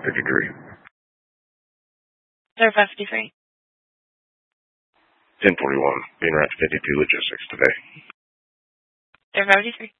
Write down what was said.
53. 0553. 1041, being Raptor 52 Logistics today. 0553.